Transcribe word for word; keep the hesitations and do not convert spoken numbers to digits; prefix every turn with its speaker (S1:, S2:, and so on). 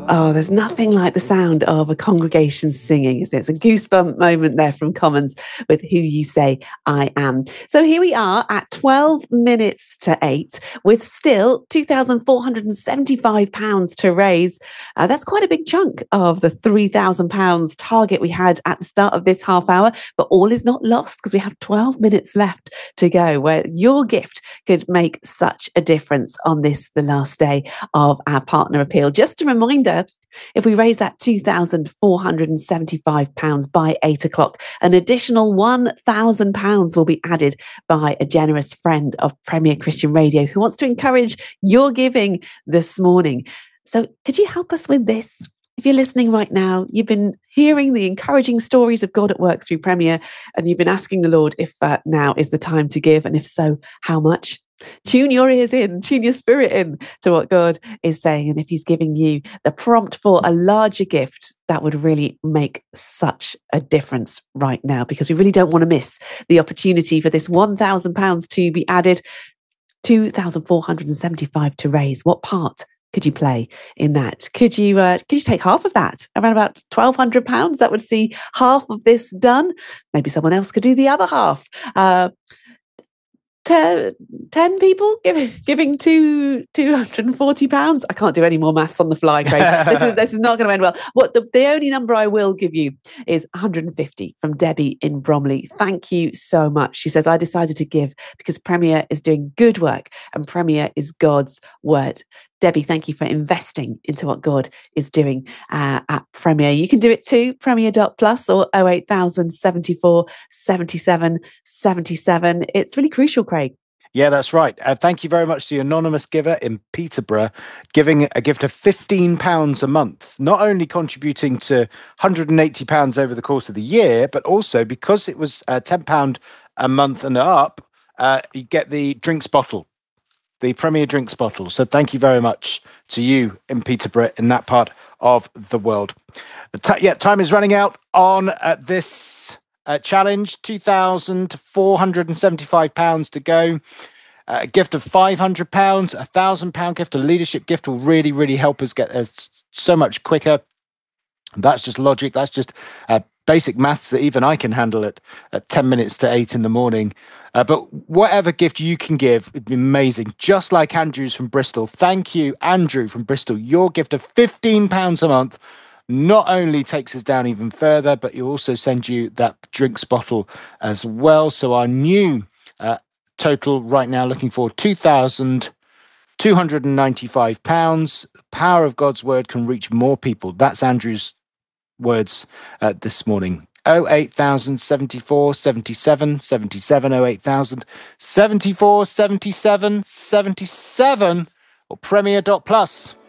S1: Oh, there's nothing like the sound of a congregation singing, is there? It's a goosebump moment there from Commons with Who You Say I Am. So here we are at twelve minutes to eight with still two thousand four hundred seventy-five pounds to raise. Uh, that's quite a big chunk of the three thousand pounds target we had at the start of this half hour, but all is not lost because we have twelve minutes left to go where your gift could make such a difference on this, the last day of our partner appeal. Just a reminder, if we raise that two thousand four hundred seventy-five pounds by eight o'clock, an additional one thousand pounds will be added by a generous friend of Premier Christian Radio who wants to encourage your giving this morning. So could you help us with this? If you're listening right now, you've been hearing the encouraging stories of God at work through Premier, and you've been asking the Lord if uh, now is the time to give, and if so, how much? Tune your ears in, tune your spirit in to what God is saying. And if he's giving you the prompt for a larger gift, that would really make such a difference right now, because we really don't want to miss the opportunity for this one thousand pounds to be added, two thousand four hundred seventy-five to raise. What part could you play in that? Could you uh, could you take half of that, around about twelve hundred pounds? That would see half of this done. Maybe someone else could do the other half. Uh, ten people giving giving two two hundred forty pounds. I can't do any more maths on the fly, Craig. This is this is not going to end well. What the, the only number I will give you is one hundred fifty from Debbie in Bromley. Thank you so much. She says, I decided to give because Premier is doing good work and Premier is God's word. Debbie, thank you for investing into what God is doing uh, at Premier. You can do it too, premier dot plus or oh eight thousand seventy-four seventy-seven seventy-seven. It's really crucial, Craig.
S2: Yeah, that's right. Uh, thank you very much to the anonymous giver in Peterborough, giving a gift of fifteen pounds a month, not only contributing to one hundred eighty pounds over the course of the year, but also because it was uh, ten pounds a month and up, uh, you get the drinks bottle. The Premier drinks bottle. So thank you very much to you in Peterborough in that part of the world. The t- yeah, time is running out on uh, this uh, challenge. two thousand four hundred seventy-five pounds to go. Uh, a gift of five hundred pounds, a one thousand pounds gift, a leadership gift will really, really help us get there so much quicker. That's just logic. That's just uh, basic maths that even I can handle it at ten minutes to eight in the morning. Uh, but whatever gift you can give would be amazing. Just like Andrew's from Bristol. Thank you, Andrew from Bristol. Your gift of fifteen pounds a month not only takes us down even further, but you also send you that drinks bottle as well. So our new uh, total right now, looking for two thousand two hundred ninety-five pounds. The power of God's word can reach more people. That's Andrew's words uh, this morning. oh eight thousand seventy-four seventy-seven seventy-seven, oh eight thousand seventy-four seventy-seven seventy-seven, or premier dot plus.